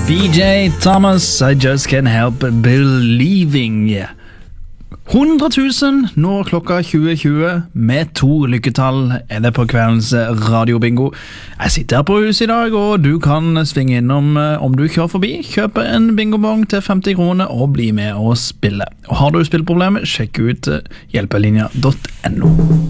VJ Thomas, I just can't help believing. 100 000 når klokka 20.20 med 2 lykketall er det på kveldens radiobingo. Jeg sitter her på huset i dag, og du kan svinge innom om du kjører forbi, kjøpe en bingobong til 50 kroner og bli med og spille. Og har du spillproblemer, sjekk ut hjelpelinja.no.